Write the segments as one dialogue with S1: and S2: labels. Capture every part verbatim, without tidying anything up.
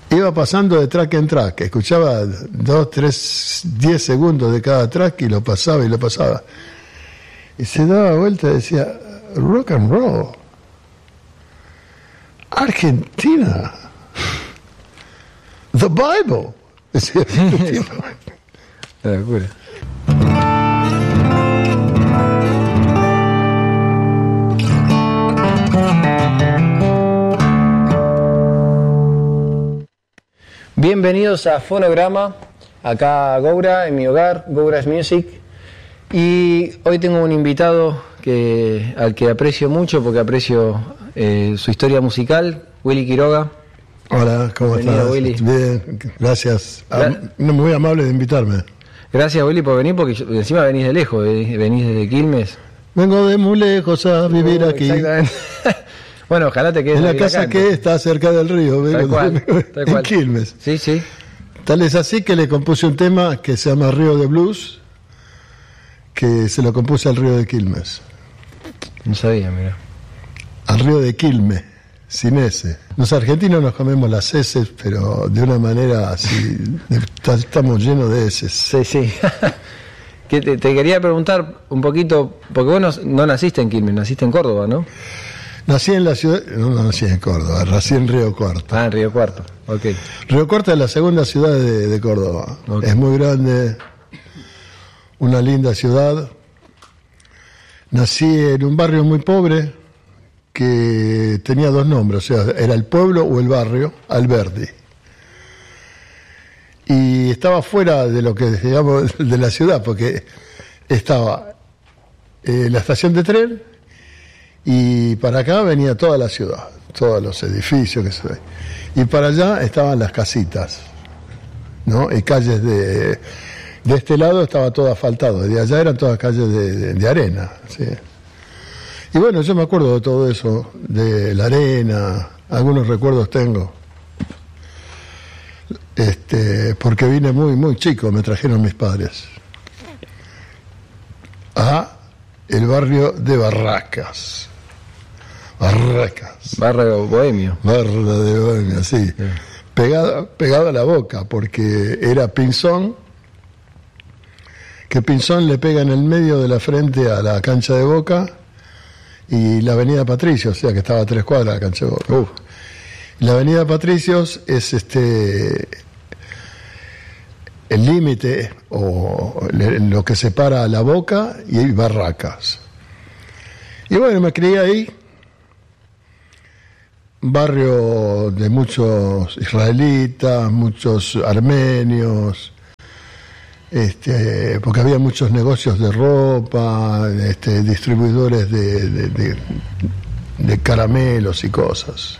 S1: iba pasando de track en track, escuchaba dos, tres, diez segundos de cada track y lo pasaba y lo pasaba. Y se daba vuelta y decía, rock and roll, Argentina, the Bible. Decía,
S2: la locura. Bienvenidos a Fonograma, acá Goura, en mi hogar, Goura's Music. Y hoy tengo un invitado que, al que aprecio mucho porque aprecio eh, su historia musical, Willy Quiroga.
S1: Hola, ¿cómo
S2: Bienvenido,
S1: estás?
S2: Willy.
S1: Bien, gracias.
S2: Gra-
S1: Ah, muy amable de invitarme.
S2: Gracias, Willy, por venir, porque yo- encima venís de lejos, eh, venís desde Quilmes.
S1: Vengo de muy lejos a vivir
S2: Oh,
S1: aquí.
S2: Exactamente. Bueno, ojalá te quedes
S1: En
S2: a
S1: la
S2: vivir
S1: casa
S2: acá,
S1: que
S2: entonces.
S1: está cerca del río,
S2: Tal
S1: vengo
S2: cual,
S1: de-
S2: tal
S1: en
S2: cual.
S1: Quilmes.
S2: Sí, sí.
S1: Tal es así que le compuse un tema que se llama Río de Blues, que se lo compuse al río de Quilmes.
S2: No sabía, mira.
S1: Al río de Quilmes, sin S. Los argentinos nos comemos las S, pero de una manera así, de- estamos llenos de S.
S2: Sí, sí. Que te, te quería preguntar un poquito, porque vos no, no naciste en Quilmes, naciste en Córdoba, ¿no?
S1: Nací en la ciudad, no, no nací en Córdoba, nací en Río Cuarto.
S2: Ah, en Río Cuarto, ok.
S1: Río Cuarto es la segunda ciudad de, de Córdoba.
S2: Ok.
S1: Es muy grande, una linda ciudad. Nací en un barrio muy pobre que tenía dos nombres, o sea, era el pueblo o el barrio, Alberdi. Y estaba fuera de lo que digamos de la ciudad, porque estaba eh, la estación de tren y para acá venía toda la ciudad, todos los edificios que se ven. Y para allá estaban las casitas, ¿no? Y calles de... De este lado estaba todo asfaltado, de allá eran todas calles de, de, de arena, ¿sí? Y bueno, yo me acuerdo de todo eso, de la arena, algunos recuerdos tengo. Este, porque vine muy, muy chico, me trajeron mis padres a el barrio de Barracas. Barracas.
S2: Barrio Bohemio.
S1: Barra de Bohemia, sí.
S2: Sí.
S1: Pegada, pegada a la boca, porque era Pinzón, que Pinzón le pega en el medio de la frente a la cancha de Boca, y la avenida Patricios, o sea que estaba a tres cuadras de la cancha de Boca.
S2: Uf.
S1: La avenida Patricios es este el límite o le- lo que separa a la Boca y Barracas. Y bueno, me crié ahí, barrio de muchos israelitas, muchos armenios, este, porque había muchos negocios de ropa, este, distribuidores de, de, de, de caramelos y cosas.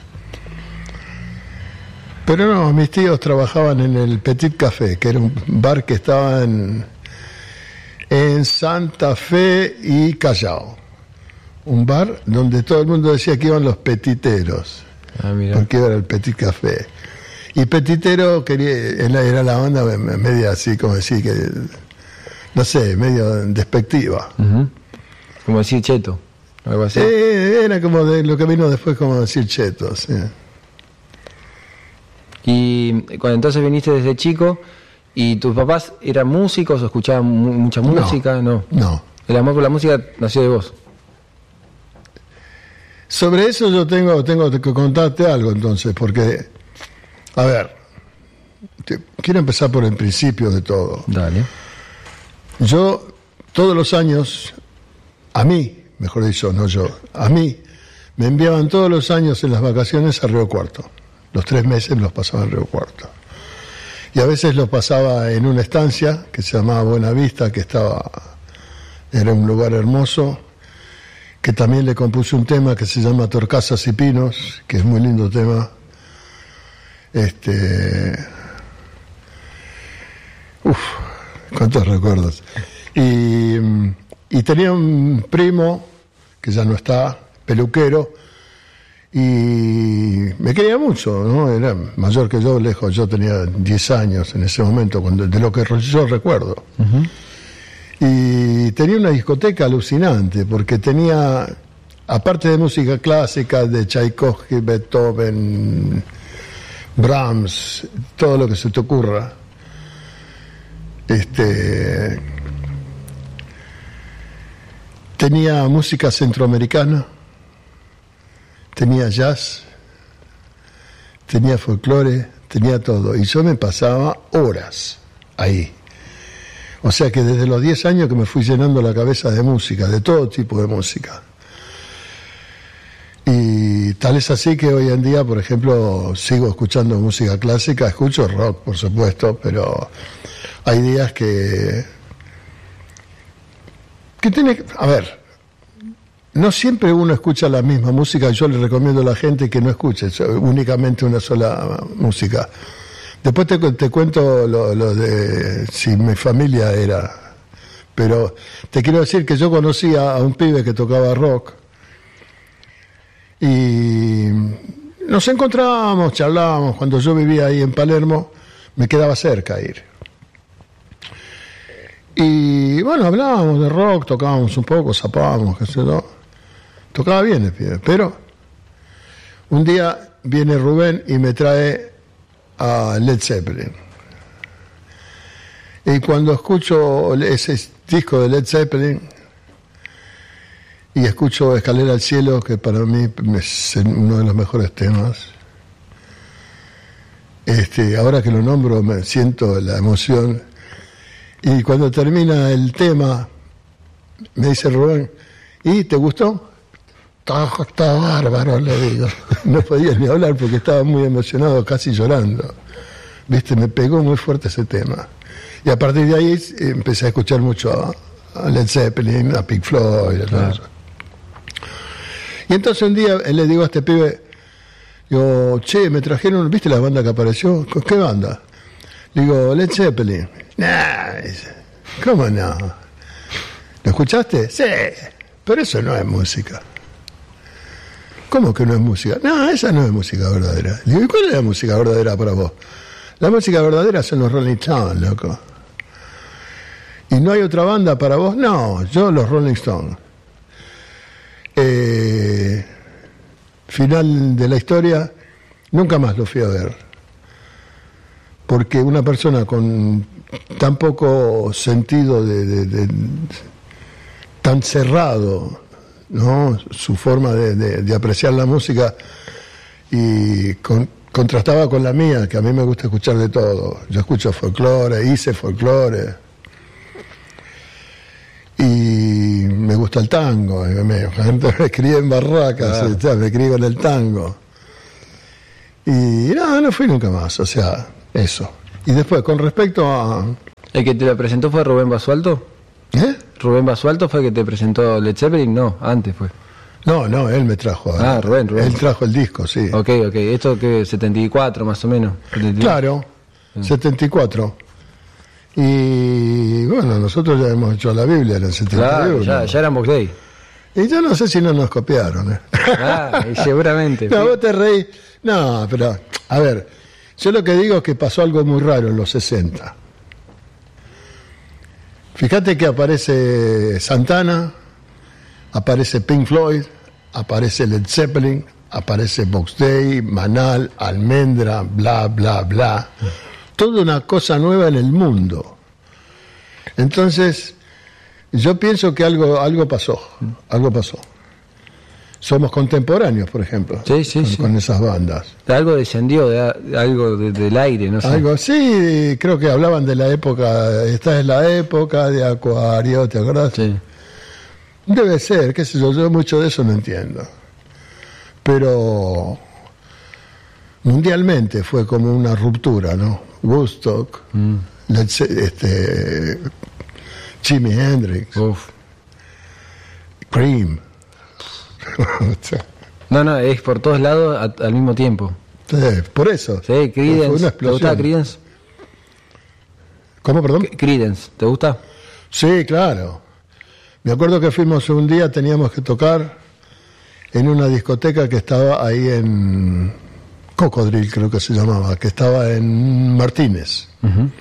S1: Pero no, mis tíos trabajaban en el Petit Café, que era un bar que estaba en, en Santa Fe y Callao. Un bar donde todo el mundo decía que iban los petiteros,
S2: Ah, mira.
S1: porque era el Petit Café. Y petitero quería, era era la onda me- media así, como decir que, no sé, medio despectiva.
S2: Ujú. Como decir cheto, algo así.
S1: Eh, era como de lo que vino después como decir cheto, sí.
S2: Y cuando entonces viniste desde chico, ¿y tus papás eran músicos o escuchaban mu- mucha música? No.
S1: No.
S2: El amor por la música nació de vos.
S1: Sobre eso yo tengo, tengo que contarte algo entonces, porque, a ver, te- quiero empezar por el principio de todo.
S2: Dale.
S1: Yo, todos los años, a mí, mejor dicho, no yo, a mí, me enviaban todos los años en las vacaciones a Río Cuarto. Los tres meses los pasaba en Río Cuarto. Y a veces los pasaba en una estancia que se llamaba Buenavista, que estaba, era un lugar hermoso, que también le compuse un tema que se llama Torcasas y Pinos, que es muy lindo tema. Este. Uf, cuántos recuerdos. Y, y tenía un primo, que ya no está, peluquero, y me quería mucho, ¿no? Era mayor que yo, lejos, yo tenía diez años en ese momento, cuando, de lo que yo recuerdo.
S2: Uh-huh.
S1: Y tenía una discoteca alucinante, porque tenía, aparte de música clásica, de Tchaikovsky, Beethoven, Brahms, todo lo que se te ocurra. Este, tenía música centroamericana, tenía jazz, tenía folclore, tenía todo. Y yo me pasaba horas ahí. O sea que desde los diez años que me fui llenando la cabeza de música, de todo tipo de música. Y tal es así que hoy en día, por ejemplo, sigo escuchando música clásica, escucho rock, por supuesto, pero hay días que... que tiene... A ver, no siempre uno escucha la misma música. Yo le recomiendo a la gente que no escuche únicamente una sola música. Después te, te cuento lo, lo de si mi familia era... Pero te quiero decir que yo conocía a un pibe que tocaba rock y nos encontrábamos, charlábamos. Cuando yo vivía ahí en Palermo, me quedaba cerca ir. Y bueno, hablábamos de rock, tocábamos un poco, zapábamos, qué sé yo. Tocaba bien el pibe, pero un día viene Rubén y me trae a Led Zeppelin. Y cuando escucho ese disco de Led Zeppelin y escucho Escalera al Cielo, que para mí es uno de los mejores temas, este, ahora que lo nombro me siento la emoción. Y cuando termina el tema, me dice Rubén, ¿y te gustó? Está, está bárbaro, le digo. No podía ni hablar porque estaba muy emocionado, casi llorando. Viste, me pegó muy fuerte ese tema. Y a partir de ahí empecé a escuchar mucho a, a Led Zeppelin, a Pink Floyd, claro. Eso. Y entonces un día le digo a este pibe, digo, che, me trajeron, ¿viste la banda que apareció? ¿Qué banda? Le digo, Led Zeppelin. Nah, ¿cómo no? ¿Lo escuchaste? Sí, pero eso no es música. ¿Cómo que no es música? No, esa no es música verdadera. Le digo, ¿y cuál es la música verdadera para vos? La música verdadera son los Rolling Stones, loco. ¿Y no hay otra banda para vos? No, yo los Rolling Stones. Eh, final de la historia, nunca más lo fui a ver. Porque una persona con tan poco sentido, de, de, de tan cerrado, ¿no? Su forma de, de, de apreciar la música, y con, contrastaba con la mía, que a mí me gusta escuchar de todo. Yo escucho folclore, hice folclore, y me gusta el tango. Me, me, me crié en Barracas, ah. ya, me crié con el tango. Y no, no fui nunca más, o sea, eso. Y después, con respecto a...
S2: ¿El que te lo presentó fue Rubén Basualto?
S1: ¿Eh?
S2: ¿Rubén Basualto fue el que te presentó Led Zeppelin? No, antes fue.
S1: No, no, él me trajo.
S2: Ah, a, Rubén, Rubén.
S1: Él trajo el disco, sí.
S2: Ok, ok. ¿Esto qué? ¿setenta y cuatro más o menos? setenta y tres.
S1: Claro, sí. setenta y cuatro. Y bueno, nosotros ya hemos hecho la Biblia en el setenta y uno.
S2: Claro, ya, ya era Box Day.
S1: Y yo no sé si no nos copiaron. ¿eh?
S2: Ah, y seguramente.
S1: No, vos te reís. No, pero, a ver, yo lo que digo es que pasó algo muy raro en los sesenta. Fíjate que aparece Santana, aparece Pink Floyd, aparece Led Zeppelin, aparece Box Day, Manal, Almendra, bla, bla, bla. Toda una cosa nueva en el mundo. Entonces, yo pienso que algo, algo pasó, algo pasó. Somos contemporáneos, por ejemplo,
S2: sí, sí,
S1: con,
S2: sí.
S1: con esas bandas.
S2: Algo descendió, de, de algo de, del aire, no sé.
S1: Algo sí, creo que hablaban de la época, esta es la época de Acuario, ¿te acuerdas?
S2: Sí.
S1: Debe ser, qué sé yo, yo mucho de eso no entiendo. Pero mundialmente fue como una ruptura, ¿no? Woodstock, mm. Let's, este, Jimi Hendrix,
S2: Uf.
S1: Cream.
S2: No, no, es por todos lados a, al mismo tiempo.
S1: Sí, por eso.
S2: Sí, Creedence. ¿Te gusta Creedence?
S1: ¿Cómo, perdón?
S2: Creedence, ¿te gusta?
S1: Sí, claro. Me acuerdo que fuimos un día, teníamos que tocar en una discoteca que estaba ahí en Cocodril, creo que se llamaba, que estaba en Martínez. Uh-huh.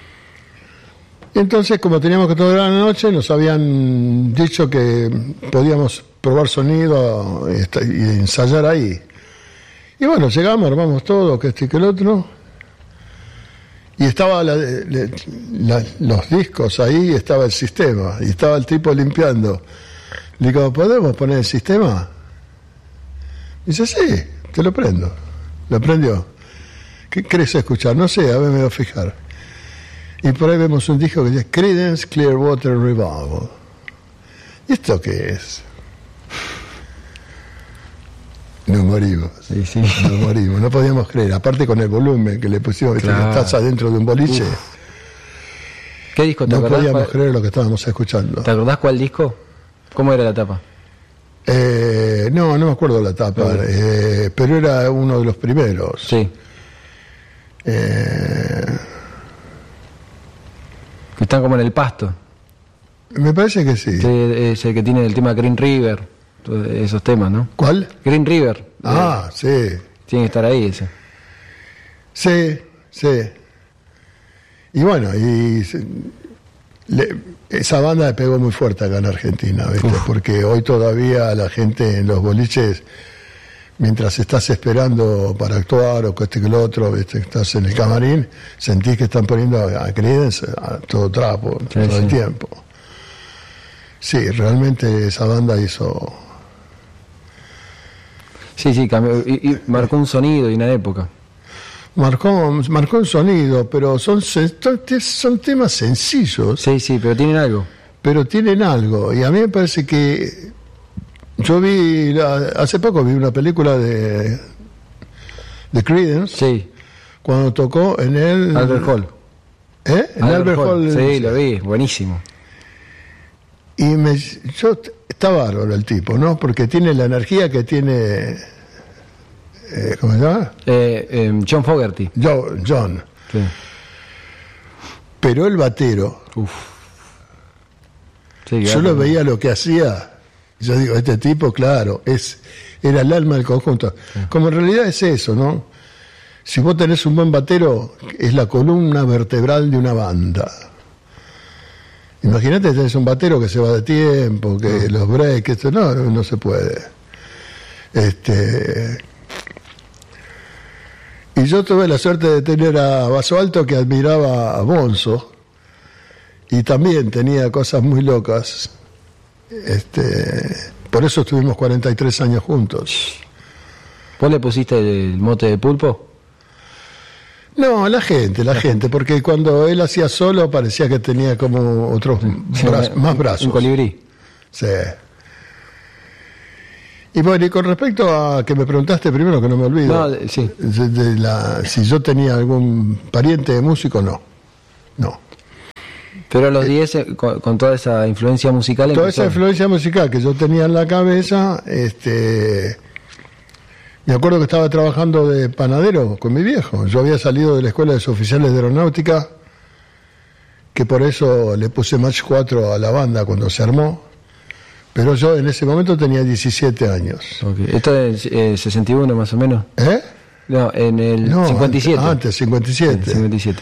S1: Y entonces, como teníamos que tocar a la noche, nos habían dicho que podíamos probar sonido y ensayar ahí. Y bueno, llegamos, armamos todo, que este y que el otro. Y estaba la, la, la, los discos ahí, estaba el sistema. Y estaba el tipo limpiando. Le digo, ¿podemos poner el sistema? Dice, sí, te lo prendo. Lo prendió. ¿Qué querés escuchar? No sé, a ver, me voy a fijar. Y por ahí vemos un disco que dice Creedence Clearwater Revival. ¿Y esto qué es? Nos morimos. Sí, sí. Nos morimos. No podíamos creer. Aparte con el volumen que le pusimos, claro. Que estás adentro de un boliche. Uf.
S2: ¿Qué disco te
S1: No
S2: acordás
S1: podíamos
S2: cuál...
S1: creer lo que estábamos escuchando.
S2: ¿Te acordás cuál disco? ¿Cómo era la tapa?
S1: Eh, no, no me acuerdo la tapa. Sí. Eh, pero era uno de los primeros.
S2: Sí.
S1: Eh...
S2: Que están como en el pasto.
S1: Me parece que sí.
S2: Que es el que tiene el tema Green River, esos temas, ¿no?
S1: ¿Cuál?
S2: Green River.
S1: Ah, eh, sí.
S2: Tiene que estar ahí ese.
S1: Sí, sí. Y bueno, y le, esa banda le pegó muy fuerte acá en Argentina, ¿viste? Uf. Porque hoy todavía la gente en los boliches, mientras estás esperando para actuar o que este que lo otro, ¿viste? Estás en el camarín, sentís que están poniendo a, a Creedence a todo trapo, sí, todo sí. el tiempo. Sí, realmente esa banda hizo...
S2: Sí, sí, cambió, y, y marcó un sonido y una época.
S1: Marcó, marcó un sonido, pero son, son temas sencillos.
S2: Sí, sí, pero tienen algo.
S1: Pero tienen algo, y a mí me parece que... Yo vi, la, hace poco vi una película de, de Creedence.
S2: Sí.
S1: Cuando tocó en el...
S2: Albert Hall.
S1: ¿Eh? En
S2: Albert,
S1: Albert Hall.
S2: Hall. Sí, lo vi, buenísimo.
S1: Y me, yo, está bárbaro el tipo, ¿no? Porque tiene la energía que tiene... Eh, ¿Cómo se llama?
S2: Eh, eh, John Fogerty.
S1: Yo, John.
S2: Sí.
S1: Pero el batero... Uf. Sí, yo lo veía lo que hacía... Yo digo, este tipo, claro, es era el alma del conjunto. Sí. Como en realidad es eso, ¿no? Si vos tenés un buen batero, es la columna vertebral de una banda. Imagínate, tenés un batero que se va de tiempo, que sí. los breaks, esto no, no se puede. Este... Y yo tuve la suerte de tener a Basso Alto, que admiraba a Bonzo, y también tenía cosas muy locas. Este, por eso estuvimos cuarenta y tres años juntos.
S2: ¿Vos le pusiste el mote de Pulpo?
S1: No, la gente, la gente, porque cuando él hacía solo parecía que tenía como otros sí, brazos, más brazos.
S2: Un colibrí.
S1: Sí. Y bueno, y con respecto a que me preguntaste primero, que no me olvido,
S2: no, sí.
S1: de, de la, si yo tenía algún pariente de músico, no, no.
S2: Pero a los diez, con, con toda esa influencia musical...
S1: Toda
S2: empezó.
S1: esa influencia musical que yo tenía en la cabeza, este, me acuerdo que estaba trabajando de panadero con mi viejo. Yo había salido de la escuela de oficiales de aeronáutica, que por eso le puse Match cuatro a la banda cuando se armó, pero yo en ese momento tenía diecisiete años.
S2: Okay. ¿Esto es eh, sesenta y uno más o menos?
S1: ¿Eh?
S2: No, en el
S1: no,
S2: cincuenta y siete.
S1: Antes, antes cincuenta y siete.
S2: Sí, cincuenta y siete.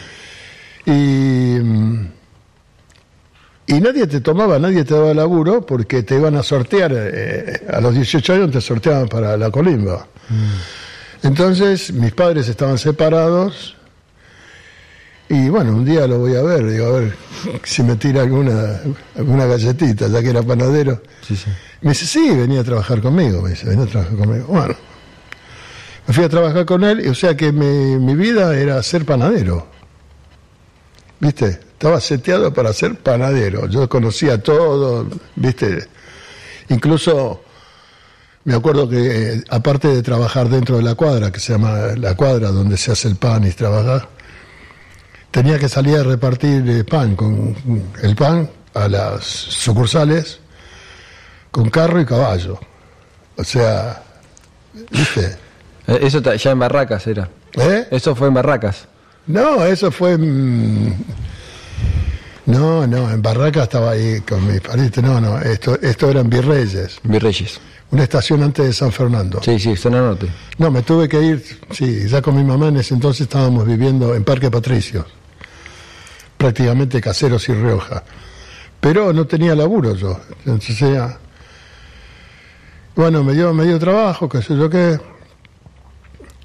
S1: Y... Y nadie te tomaba, nadie te daba laburo porque te iban a sortear, eh, a los dieciocho años te sorteaban para la colimba. Mm. Entonces mis padres estaban separados y bueno, un día lo voy a ver, digo, a ver si me tira alguna, alguna galletita, ya que era panadero.
S2: Sí, sí.
S1: Me dice, sí, venía a trabajar conmigo, me dice, venía a trabajar conmigo. Bueno, me fui a trabajar con él, y, o sea que mi, mi vida era ser panadero. ¿Viste? Estaba seteado para ser panadero. Yo conocía todo, ¿viste? Incluso me acuerdo que, eh, aparte de trabajar dentro de la cuadra, que se llama la cuadra donde se hace el pan y trabajar, tenía que salir a repartir eh, pan, con el pan a las sucursales con carro y caballo. O sea, ¿viste?
S2: Eso ya en Barracas era.
S1: ¿Eh?
S2: Eso fue en Barracas.
S1: No, eso fue... Mmm, No, no, en Barracas estaba ahí con mis parientes. No, no, esto, esto era en Virreyes.
S2: Virreyes.
S1: Una estación antes de San Fernando.
S2: Sí, sí, zona norte.
S1: No, me tuve que ir, sí, ya con mi mamá en ese entonces estábamos viviendo en Parque Patricios. Prácticamente Caseros y Rioja. Pero no tenía laburo yo. Entonces ya... Bueno, me dio, me dio trabajo, qué sé yo qué.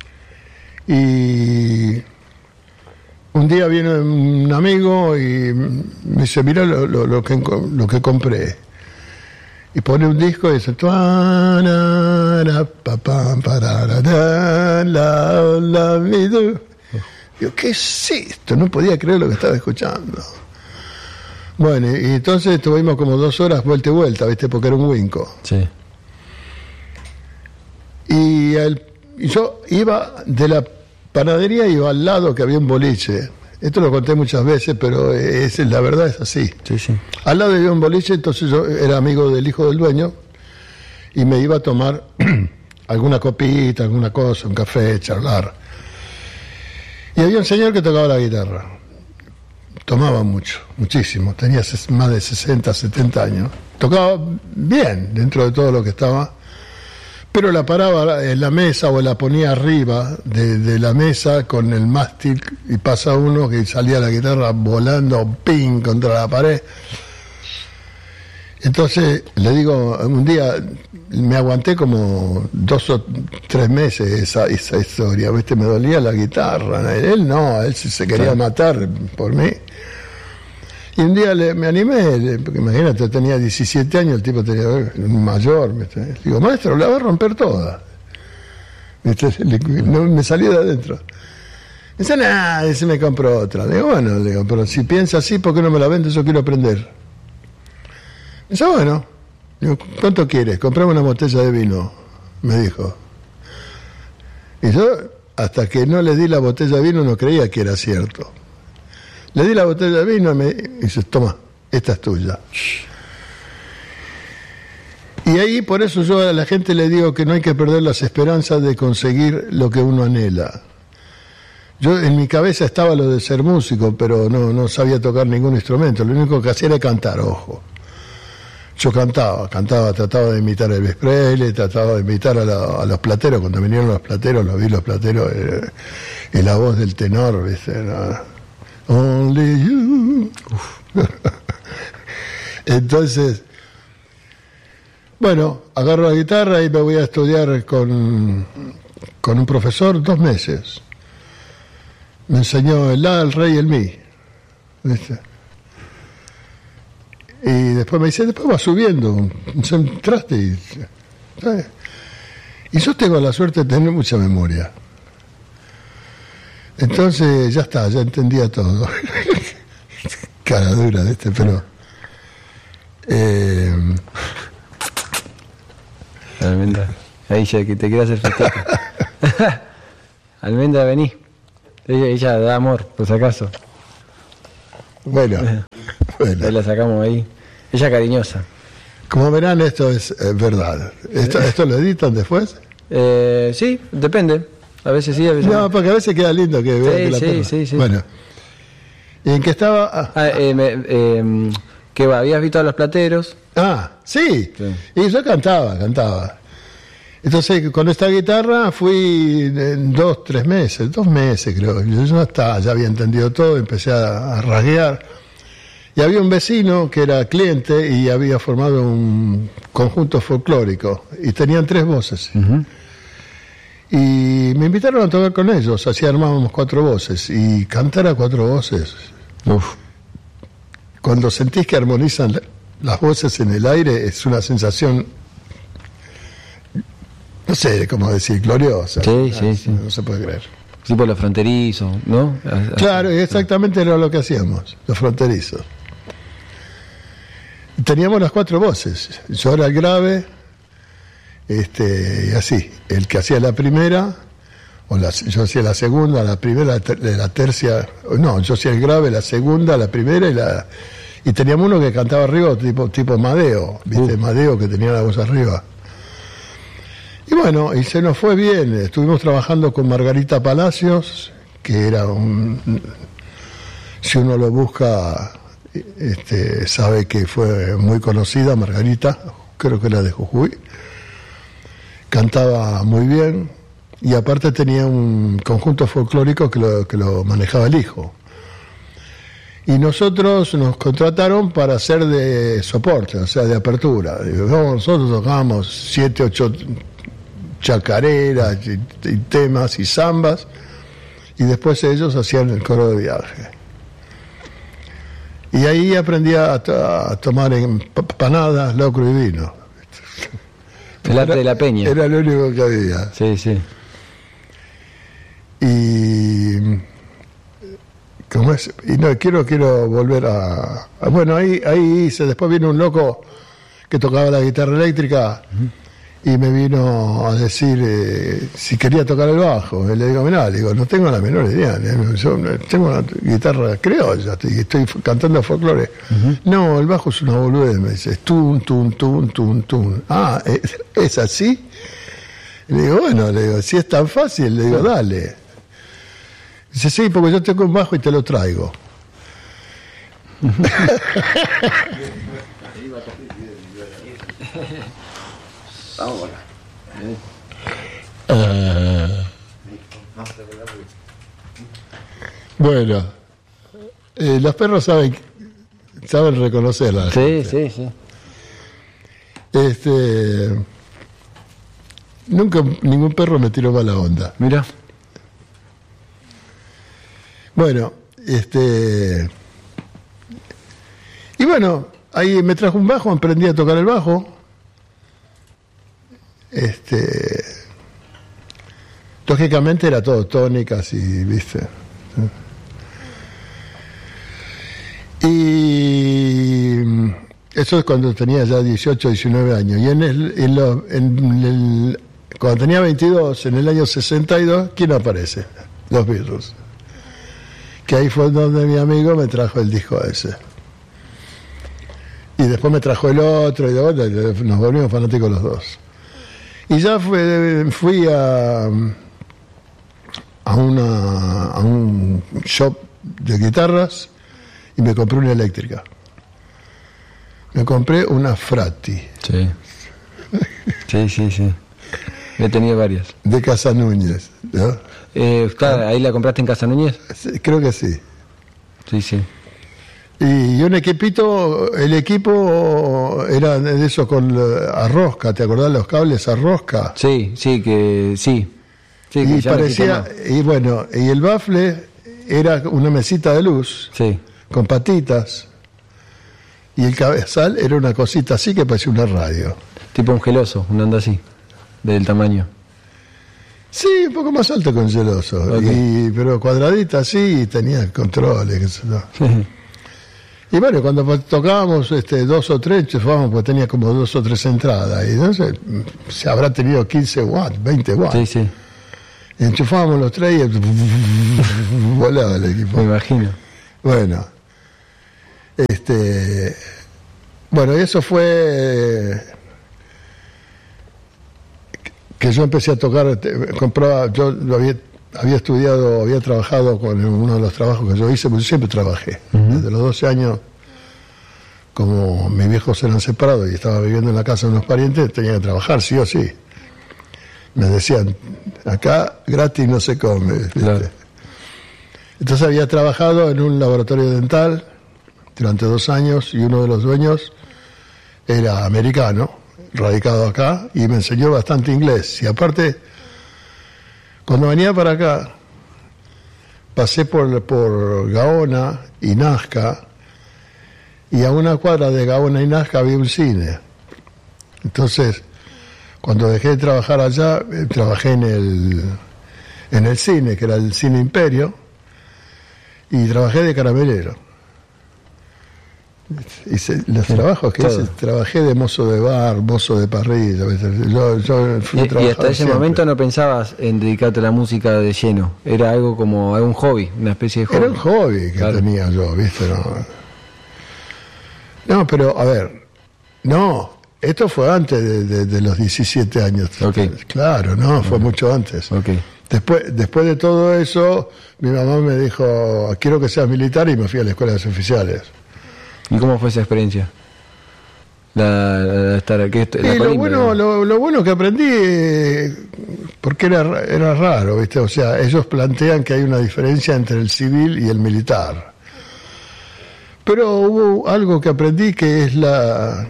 S1: Y un día viene un amigo y me dice, mira lo, lo, lo, que, lo que compré. Y pone un disco y dice, digo, ¿qué es esto? No podía creer lo que estaba escuchando. Bueno, y entonces estuvimos como dos horas vuelta y vuelta, ¿viste? Porque era un Winco.
S2: Sí.
S1: Y, el, y yo iba de la panadería, iba al lado que había un boliche. Esto lo conté muchas veces, pero es, la verdad es así.
S2: Sí, sí.
S1: Al lado había un boliche, entonces yo era amigo del hijo del dueño y me iba a tomar alguna copita, alguna cosa, un café, charlar. Y había un señor que tocaba la guitarra. Tomaba mucho, muchísimo. Tenía más de sesenta, setenta años. Tocaba bien dentro de todo lo que estaba, pero la paraba en la mesa o la ponía arriba de, de la mesa con el mástil y pasa uno que salía la guitarra volando, ping, contra la pared. Entonces, le digo, un día me aguanté como dos o tres meses esa, esa historia, ¿viste? Me dolía la guitarra. Él no, él se quería claro. matar por mí. Y un día le, me animé, porque imagínate, tenía diecisiete años, el tipo tenía un mayor. ¿viste? Le digo, maestro, la voy a romper toda. ¿Viste? Le, no, me salí de adentro. Dice, nah, ese me compró otra. Le digo, bueno, le digo, pero si piensa así, ¿por qué no me la vende? Yo quiero aprender. Dice, bueno, digo, ¿cuánto quieres? Comprame una botella de vino, me dijo. Y yo, hasta que no le di la botella de vino, no creía que era cierto. Le di la botella de vino y me dice, toma, esta es tuya. Y ahí, por eso yo a la gente le digo que no hay que perder las esperanzas de conseguir lo que uno anhela. Yo en mi cabeza estaba lo de ser músico, pero no, no sabía tocar ningún instrumento. Lo único que hacía era cantar, ojo. Yo cantaba, cantaba, trataba de imitar a Elvis Presley, trataba de imitar a, la, a los plateros. Cuando vinieron los plateros, los vi los plateros, eh, y la voz del tenor, ¿viste? Era, Only you. Entonces, bueno, agarro la guitarra y me voy a estudiar con, con un profesor dos meses. Me enseñó el la, el re y el mi. ¿Viste? Y después me dice, después va subiendo, entraste y... ¿sabes? Y yo tengo la suerte de tener mucha memoria. Entonces, ya está, ya entendía todo. Cara dura de este, pero... Eh...
S2: Almendra, ahí ya que te quiero hacer festejo. Almendra, vení. Ella, ella da amor, por si acaso.
S1: Bueno, bueno.
S2: Ahí la sacamos ahí. Ella cariñosa.
S1: Como verán, esto es eh, verdad. ¿Esto, ¿Esto lo editan después?
S2: Eh, sí, depende. A veces sí, a veces no.
S1: No, porque a veces queda lindo que vean
S2: sí,
S1: que la
S2: sí,
S1: perra.
S2: sí, sí.
S1: Bueno. ¿Y en qué estaba? Ah,
S2: ah, eh, me, eh, ¿qué va? ¿Habías visto a los plateros?
S1: Ah, sí. sí. Y yo cantaba, cantaba. Entonces, con esta guitarra fui en dos, tres meses, dos meses creo. Yo ya estaba, ya había entendido todo, empecé a, a rasguear. Y había un vecino que era cliente y había formado un conjunto folclórico. Y tenían tres voces. Uh-huh. Y me invitaron a tocar con ellos, así armábamos cuatro voces. Y cantar a cuatro voces, uf. Cuando sentís que armonizan las voces en el aire, es una sensación, no sé cómo decir, gloriosa.
S2: Sí,
S1: ah,
S2: sí, sí.
S1: No se puede creer.
S2: Sí, por los fronterizos, ¿no?
S1: Claro, exactamente era lo que hacíamos, los fronterizos. Teníamos las cuatro voces. Yo era el grave, este, y así. El que hacía la primera, o la, yo hacía la segunda, la primera, la, la tercia. No, yo hacía el grave, la segunda, la primera y la. Y teníamos uno que cantaba arriba, tipo, tipo Madeo, ¿viste? Uh. Madeo que tenía la voz arriba. Y bueno, y se nos fue bien. Estuvimos trabajando con Margarita Palacios, que era un. Si uno lo busca, este, sabe que fue muy conocida Margarita, creo que era de Jujuy. Cantaba muy bien y aparte tenía un conjunto folclórico que lo, que lo manejaba el hijo. Y nosotros nos contrataron para hacer de soporte, o sea, de apertura. Nosotros tocábamos siete, ocho chacareras y, y temas y zambas, y después ellos hacían el coro de viaje. Y ahí aprendí a, a tomar empanadas, locro y vino.
S2: El arte de la peña.
S1: Era lo único que había.
S2: Sí, sí.
S1: Y... ¿Cómo es? Y no, quiero, quiero volver a... a bueno, ahí, ahí hice, después vino un loco que tocaba la guitarra eléctrica y me vino a decir eh, si quería tocar el bajo. Y le digo, mirá, le digo, no tengo la menor idea. Yo tengo una guitarra criolla y estoy cantando folclore. Uh-huh. No, el bajo es una boludez, me dice. Es tun, tun, tun, tun, tun. Ah, ¿es, es así? Y le digo, bueno, le digo, si es tan fácil, le digo, dale. Dice, sí, porque yo tengo un bajo y te lo traigo. uh, bueno, eh, los perros saben saben reconocerla.
S2: Sí, sí, sí.
S1: Este, nunca ningún perro me tiró mala onda.
S2: Mira.
S1: Bueno, este... Y bueno, ahí me trajo un bajo, aprendí a tocar el bajo. Este... Lógicamente era todo tónicas y, ¿viste? Y... Eso es cuando tenía ya dieciocho, diecinueve años. Y en el, en lo, en el, cuando tenía veintidós, en el año sesenta y dos, ¿quién aparece? Los Beatles. Que ahí fue donde mi amigo me trajo el disco ese. Y después me trajo el otro, y de vuelta, nos volvimos fanáticos los dos. Y ya fue, fui a, a, una, a un shop de guitarras y me compré una eléctrica. Me compré una Frati.
S2: Sí. Sí, sí, sí. He tenido varias.
S1: De Casa Núñez, ¿no?
S2: Eh, claro, ¿ahí la compraste en Casa Núñez?
S1: Sí, creo que sí.
S2: Sí, sí.
S1: Y un equipito, el equipo era de esos con a rosca, ¿te acordás los cables a rosca?
S2: Sí, sí, que sí. sí que
S1: y parecía, y bueno, y el bafle era una mesita de luz,
S2: sí,
S1: con patitas, y el cabezal era una cosita así que parecía una radio.
S2: Tipo un geloso, una onda así, del tamaño.
S1: Sí, un poco más alto que un geloso, okay. y, pero cuadradita así, y tenía controles, qué sé yo. Sí. Y bueno, cuando tocábamos este, dos o tres, enchufábamos, porque tenía como dos o tres entradas, y no sé, se habrá tenido quince watts, veinte watts.
S2: Sí, sí.
S1: Y enchufábamos los tres y volaba el equipo.
S2: Me imagino.
S1: Bueno, este, bueno, y eso fue que yo empecé a tocar, compraba, yo lo había, había estudiado, había trabajado con uno de los trabajos que yo hice, porque yo siempre trabajé. Uh-huh. Desde los doce años, como mis viejos eran separados y estaba viviendo en la casa de unos parientes, tenía que trabajar, sí o sí. Me decían, acá gratis no se come. ¿Viste? Claro. Entonces había trabajado en un laboratorio dental durante dos años y uno de los dueños era americano, radicado acá, y me enseñó bastante inglés. Y aparte, cuando venía para acá, pasé por, por Gaona y Nazca, y a una cuadra de Gaona y Nazca había un cine. Entonces, cuando dejé de trabajar allá, eh, trabajé en el, en el cine, que era el Cine Imperio, y trabajé de caramelero. Hice los sí, trabajos que hice, trabajé de mozo de bar, mozo de parrilla. Yo, yo fui
S2: y, y hasta ese
S1: siempre.
S2: momento no pensabas en dedicarte a la música de lleno, era algo como un hobby, una especie de hobby.
S1: Era un hobby que claro. tenía yo, ¿viste? No. no, pero a ver, no, esto fue antes de, de, de los diecisiete años.
S2: Okay.
S1: Claro, no, fue okay. mucho antes.
S2: Okay.
S1: Después, después de todo eso, mi mamá me dijo, quiero que seas militar, y me fui a la escuela de oficiales.
S2: ¿Y cómo fue esa experiencia? La, la, estar, que, la
S1: y lo, bueno, lo, lo bueno que aprendí, eh, porque era, era raro, ¿viste? O sea, ellos plantean que hay una diferencia entre el civil y el militar. Pero hubo algo que aprendí que es la...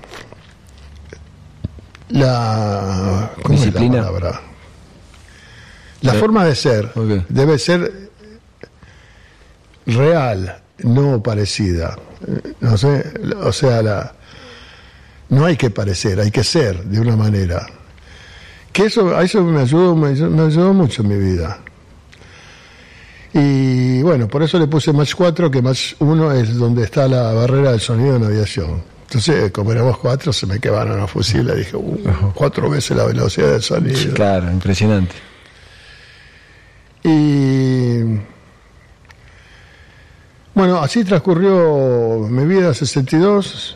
S1: la ¿cómo
S2: disciplina.
S1: Es la palabra? La sí. forma de ser. Okay. Debe ser real, no parecida. No sé, o sea, la, no hay que parecer, hay que ser de una manera. Que eso, a eso me ayudó, me, me ayudó mucho en mi vida. Y bueno, por eso le puse Mach cuatro, que Mach uno es donde está la barrera del sonido en aviación. Entonces, como éramos cuatro, se me quedaron los fusibles. Dije, uh, cuatro veces la velocidad del sonido.
S2: Claro, impresionante.
S1: Y bueno, así transcurrió mi vida en sesenta y dos.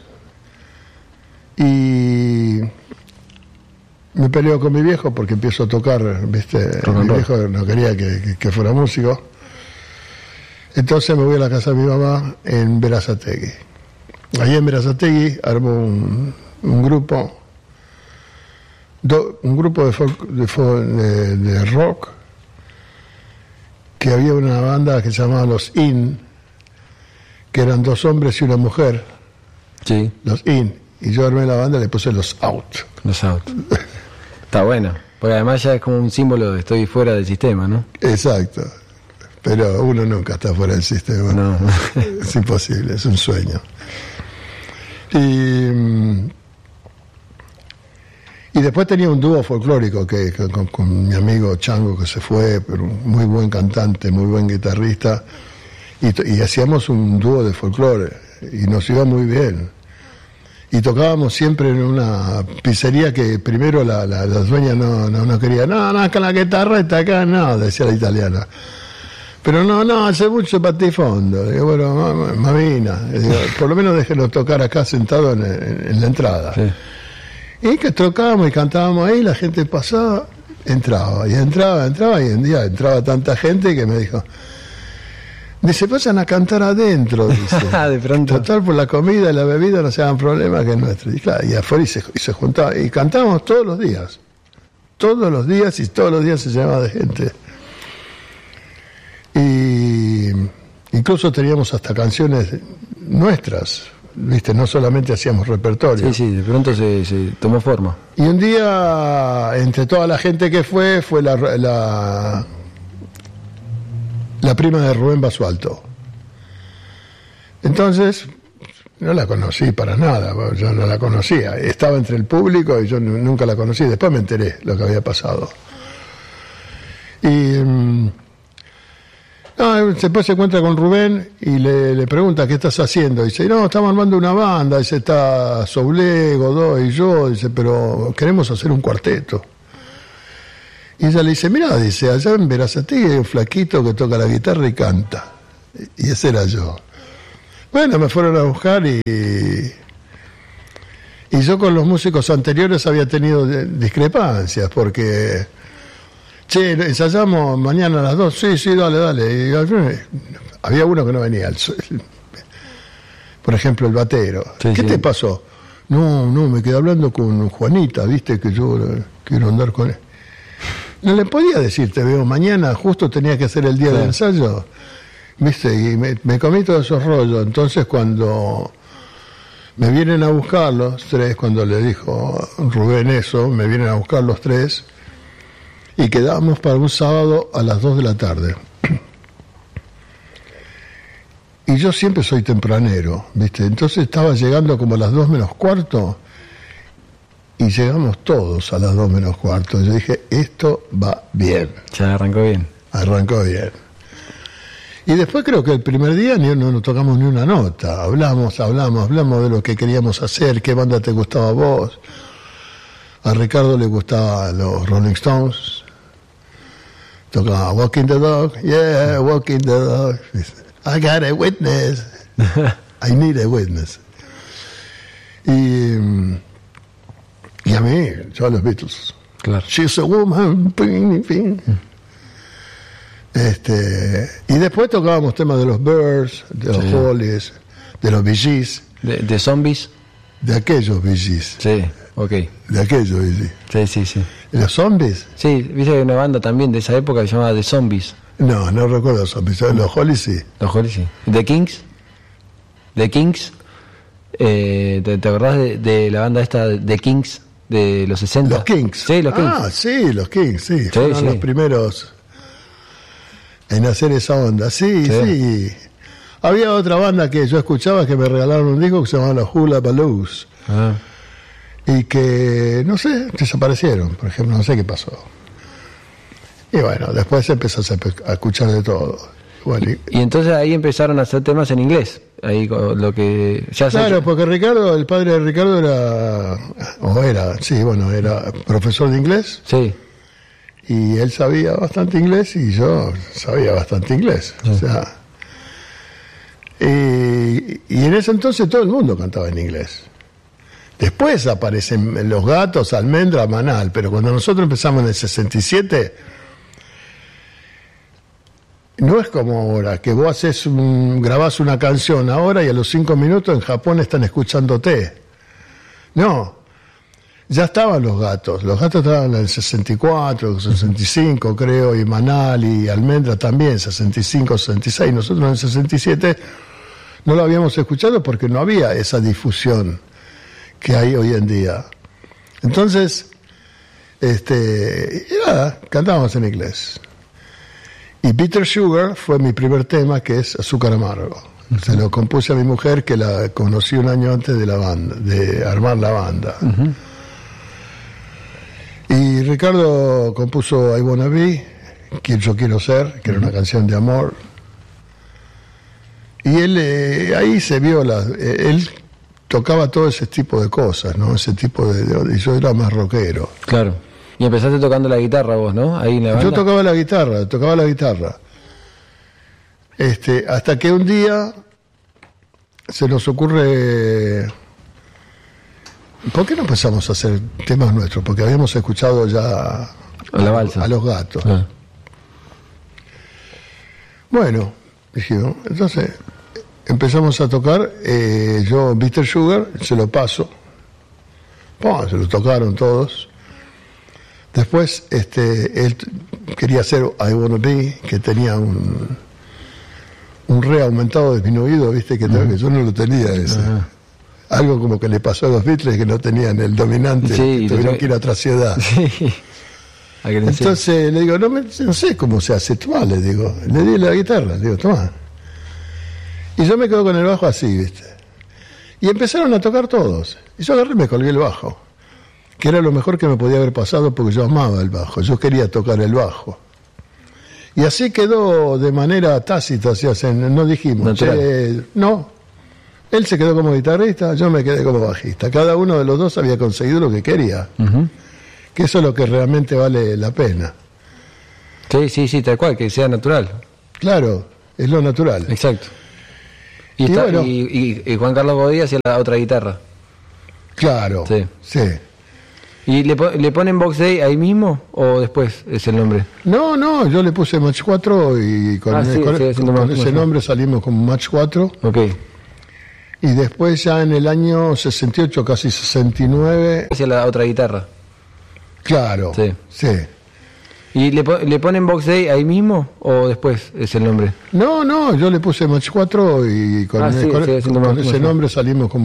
S1: Y me peleo con mi viejo porque empiezo a tocar, ¿viste? Mi viejo no quería que, que, que fuera músico. Entonces me voy a la casa de mi mamá en Berazategui. Ahí en Berazategui armó un, un grupo, do, un grupo de, folk, de, folk, de, de rock, que había una banda que se llamaba Los In, que eran dos hombres y una mujer.
S2: Sí.
S1: Los In. Y yo armé la banda y le puse Los Out.
S2: Los Out. Está bueno, porque además ya es como un símbolo de estoy fuera del sistema, ¿no?
S1: Exacto. Pero uno nunca está fuera del sistema.
S2: No.
S1: Es imposible, es un sueño. Y, y después tenía un dúo folclórico que, que con, con mi amigo Chango, que se fue, pero muy buen cantante, muy buen guitarrista, y, y hacíamos un dúo de folclore y nos iba muy bien. Y tocábamos siempre en una pizzería que primero la, la, la dueña no, no, no quería, no, no, que la guitarra está acá, no, decía la italiana. Pero no, no, hace mucho patifondo. Digo, bueno, mamina, digo, por lo menos déjenlo tocar acá sentado en, en, en la entrada. Sí. Y que tocábamos y cantábamos ahí, la gente pasaba, entraba, y entraba, entraba, y un día entraba tanta gente que me dijo, dice, pasan a cantar adentro, dice.
S2: De pronto.
S1: Total, por la comida y la bebida no se hagan problemas que es nuestro. Y claro, y afuera y se, y se juntaba, y cantábamos todos los días. Todos los días, y todos los días se llenaba de gente. Y incluso teníamos hasta canciones nuestras, ¿viste? No solamente hacíamos repertorio.
S2: Sí, sí, de pronto se, se tomó forma.
S1: Y un día, entre toda la gente que fue, fue la, la, la prima de Rubén Basualto. Entonces, no la conocí para nada, yo no la conocía. Estaba entre el público y yo nunca la conocí. Después me enteré lo que había pasado. Y... No, después se encuentra con Rubén y le, le pregunta qué estás haciendo. Dice, no, estamos armando una banda. Dice, está Soule, Godoy y yo. Dice, pero queremos hacer un cuarteto. Y ella le dice, mira, dice, allá en Berazategui hay un flaquito que toca la guitarra y canta. Y ese era yo. Bueno, me fueron a buscar y... Y yo con los músicos anteriores había tenido discrepancias porque... Che, ensayamos mañana a las dos. Sí, sí, dale, dale. Y había uno que no venía. Por ejemplo, el batero. Sí, ¿Qué sí. te pasó? No, no, me quedé hablando con Juanita, viste que yo quiero andar con él. No le podía decir, te veo mañana, justo tenía que hacer el día sí. de ensayo. Viste, y me, me comí todos esos rollos. Entonces cuando me vienen a buscar los tres, cuando le dijo Rubén eso, me vienen a buscar los tres, y quedamos para un sábado a las dos de la tarde. Y yo siempre soy tempranero, ¿viste? Entonces estaba llegando como a las dos menos cuarto y llegamos todos a las dos menos cuarto. Yo dije, esto va bien.
S2: Ya arrancó bien.
S1: Arrancó bien. Y después creo que el primer día ni, no nos tocamos ni una nota. Hablamos, hablamos, hablamos de lo que queríamos hacer, qué banda te gustaba a vos. A Ricardo le gustaban los Rolling Stones. Tocaba Walking the Dog, yeah, Walking the Dog. I got a witness. I need a witness. Y, y a mí, yo a los Beatles.
S2: Claro.
S1: She's a woman. Ping, ping. Este, y después tocábamos temas de los Birds, de los sí. Hollies, de los Bee Gees.
S2: ¿De, de Zombies?
S1: De aquellos Bee Gees.
S2: Sí, ok.
S1: De aquellos Bee Gees.
S2: Sí, sí, sí.
S1: ¿Los Zombies?
S2: Sí, viste que hay una banda también de esa época que se llamaba The Zombies.
S1: No, no recuerdo los Zombies. Los Hollies sí.
S2: Los Hollies sí. The Kings. The Kings. Eh, ¿te, ¿Te acordás de, de la banda esta The Kings de los sesenta?
S1: Los Kings.
S2: Sí, los Kings.
S1: Ah, sí, los Kings, sí.
S2: sí
S1: Fueron
S2: sí.
S1: los primeros en hacer esa onda. Sí, sí. sí. Había otra banda que yo escuchaba que me regalaron un disco que se llamaba Los Hula Baloos.
S2: Ah.
S1: Y que, no sé, desaparecieron, por ejemplo, no sé qué pasó. Y bueno, después empezás a escuchar de todo. Bueno, y,
S2: y entonces ahí empezaron a hacer temas en inglés. Ahí con lo que ya se
S1: claro, porque Ricardo, el padre de Ricardo era, o era, sí, bueno, era profesor de inglés.
S2: Sí.
S1: Y él sabía bastante inglés y yo sabía bastante inglés. Sí. O sea, y, y en ese entonces todo el mundo cantaba en inglés. Después aparecen Los Gatos, Almendra, Manal, pero cuando nosotros empezamos en el sesenta y siete, no es como ahora, que vos haces un, grabás una canción ahora y a los cinco minutos en Japón están escuchándote. No, ya estaban Los Gatos. Los Gatos estaban en el sesenta y cuatro, sesenta y cinco creo, y Manal y Almendra también, sesenta y cinco, sesenta y seis. Nosotros en el sesenta y siete no lo habíamos escuchado porque no había esa difusión que hay hoy en día. Entonces, este, y nada, cantábamos en inglés. Y Bitter Sugar fue mi primer tema, que es Azúcar Amargo. Uh-huh. Se lo compuse a mi mujer, que la conocí un año antes de la banda, de armar la banda. Uh-huh. Y Ricardo compuso I Wanna Be, Quien Yo Quiero Ser, que era una canción de amor. Y él, eh, ahí se vio, la, eh, él tocaba todo ese tipo de cosas, ¿no? Ese tipo de, de... Y yo era más rockero.
S2: Claro. Y empezaste tocando la guitarra vos, ¿no? Ahí en la banda.
S1: Yo tocaba la guitarra, tocaba la guitarra. Este, hasta que un día se nos ocurre... ¿Por qué no empezamos a hacer temas nuestros? Porque habíamos escuchado ya a,
S2: la balsa.
S1: a Los Gatos.
S2: Ah.
S1: Bueno, dijimos, entonces empezamos a tocar, eh, yo Bitter Sugar, se lo paso, oh, se lo tocaron todos. Después este, él quería hacer I Wanna Be, que tenía un, un re aumentado disminuido, viste, que, uh-huh. que yo no lo tenía ese. Uh-huh. Algo como que le pasó a los Beatles, que no tenían el dominante, sí, que tuvieron que ir a otra ciudad. Sí. Entonces le digo, no, me, no sé cómo se hace, toma, le digo, le di la guitarra, le digo, toma. Y yo me quedo con el bajo así, viste. Y empezaron a tocar todos. Y yo agarré y me colgué el bajo, que era lo mejor que me podía haber pasado porque yo amaba el bajo, yo quería tocar el bajo. Y así quedó de manera tácita, o sea, no dijimos, che, no. Él se quedó como guitarrista, yo me quedé como bajista. Cada uno de los dos había conseguido lo que quería. Uh-huh. Que eso es lo que realmente vale la pena.
S2: Sí, sí, sí, tal cual, que sea natural.
S1: Claro, es lo natural.
S2: Exacto. Y,
S1: y,
S2: está,
S1: bueno,
S2: y, y, y Juan Carlos Bodía hacía la otra guitarra.
S1: Claro, sí. sí.
S2: ¿Y le, le ponen Box Day ahí mismo o después es el nombre?
S1: No, no, yo le puse Match cuatro y con,
S2: ah, sí,
S1: con,
S2: sí,
S1: con, con
S2: más,
S1: ese
S2: más
S1: nombre salimos con Match cuatro.
S2: Ok.
S1: Y después ya en el año sesenta y ocho, casi sesenta y nueve...
S2: Hacía la otra guitarra.
S1: Claro,
S2: sí.
S1: sí.
S2: ¿Y le, le ponen Box Day ahí mismo o después es el nombre?
S1: No, no, yo le puse Match cuatro y con,
S2: ah, sí,
S1: con,
S2: sí,
S1: con
S2: más,
S1: ese
S2: más
S1: nombre salimos con